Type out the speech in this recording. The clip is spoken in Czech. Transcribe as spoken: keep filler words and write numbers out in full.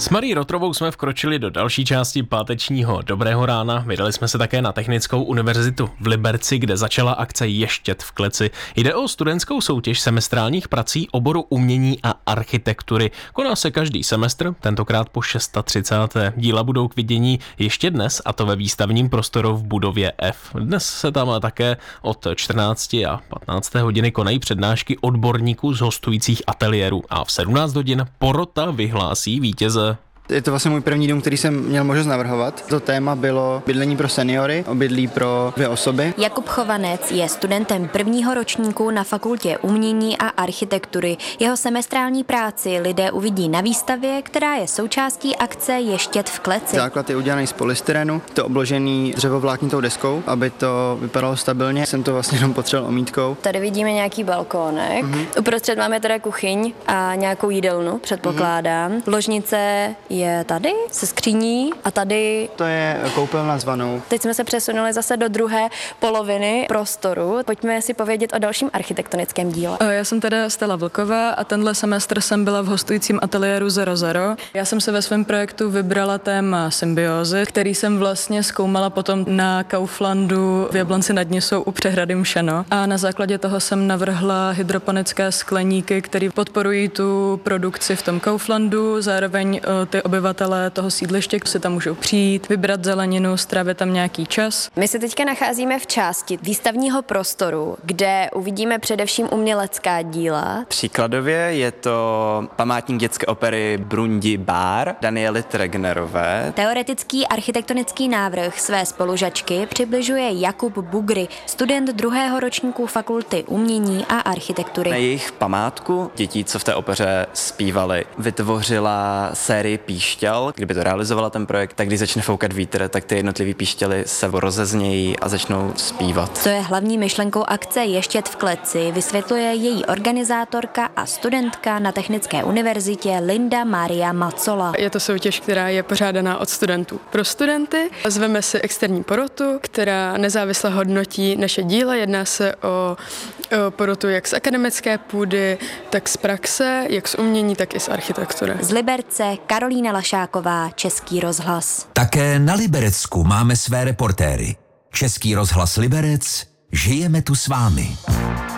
S Marí Rotrovou jsme vkročili do další části pátečního Dobrého rána. Vydali jsme se také na Technickou univerzitu v Liberci, kde začala akce Ještět v kleci. Jde o studentskou soutěž semestrálních prací oboru umění a architektury. Koná se každý semestr, tentokrát po třicáté šesté Díla budou k vidění ještě dnes, a to ve výstavním prostoru v budově F. Dnes se tam také od čtrnácti a patnácté hodiny konají přednášky odborníků z hostujících ateliérů a v sedmnáct hodin porota vyhlásí vítěze. Je to vlastně můj první dům, který jsem měl možnost navrhovat. To téma bylo bydlení pro seniory, obydlí pro dvě osoby. Jakub Chovanec je studentem prvního ročníku na Fakultě umění a architektury. Jeho semestrální práci lidé uvidí na výstavě, která je součástí akce Ještět v kleci. Základ je udělaný z polystyrenu, to obložený dřevovláknitou deskou, aby to vypadalo stabilně. Jsem to vlastně jenom potřeboval omítkou. Tady vidíme nějaký balkónek. Mm-hmm. Uprostřed máme teda kuchyň a nějakou jídelnu, předpokládám. Mm-hmm. Ložnice je tady se skříní a tady... To je koupelna s vanou. Teď jsme se přesunuli zase do druhé poloviny prostoru. Pojďme si povědět o dalším architektonickém díle. Já jsem teda Stella Vlková a tenhle semestr jsem byla v hostujícím ateliéru Zero Zero. Já jsem se ve svém projektu vybrala téma symbiózy, který jsem vlastně zkoumala potom na Kauflandu v Jablonci nad Nisou u přehrady Mšeno. A na základě toho jsem navrhla hydroponické skleníky, které podporují tu produkci v tom Kauflandu, zároveň ty obyvatelé toho sídliště si tam můžou přijít, vybrat zeleninu, strávit tam nějaký čas. My se teďka nacházíme v části výstavního prostoru, kde uvidíme především umělecká díla. Příkladově je to památník dětské opery Brundi Bar Daniely Tregnerové. Teoretický architektonický návrh své spolužačky přibližuje Jakub Bugry, student druhého ročníku Fakulty umění a architektury. Na jejich památku dětí, co v té opeře zpívali, vytvořila sérii píšťal. Kdyby to realizovala ten projekt, tak když začne foukat vítr, tak ty jednotlivý píšťaly se rozeznějí a začnou zpívat. Co je hlavní myšlenkou akce Ještět v kleci, vysvětluje její organizátorka a studentka na Technické univerzitě Linda Maria Macola. Je to soutěž, která je pořádaná od studentů. Pro studenty zveme si externí porotu, která nezávisle hodnotí naše díla. Jedná se o, o porotu jak z akademické půdy, tak z praxe, jak z umění, tak i z architektury. Z Liberce Karolína Lašáková, Český rozhlas. Také na Liberecku máme své reportéry. Český rozhlas Liberec, žijeme tu s vámi.